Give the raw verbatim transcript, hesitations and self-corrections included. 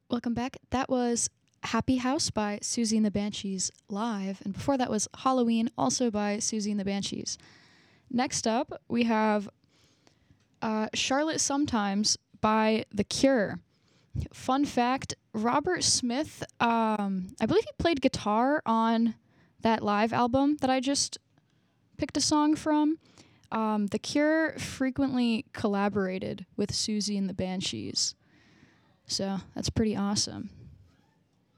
Welcome back. That was Happy House by Susie and the Banshees live. And before that was Halloween, also by Susie and the Banshees. Next up, we have uh, Charlotte Sometimes by The Cure. Fun fact, Robert Smith, um, I believe he played guitar on that live album that I just picked a song from. Um, the Cure frequently collaborated with Susie and the Banshees. So that's pretty awesome.